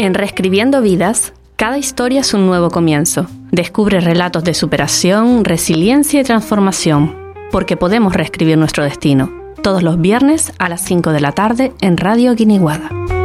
En Reescribiendo Vidas, cada historia es un nuevo comienzo. Descubre relatos de superación, resiliencia y transformación, porque podemos reescribir nuestro destino. Todos los viernes a las 5 de la tarde en Radio Guiniguada.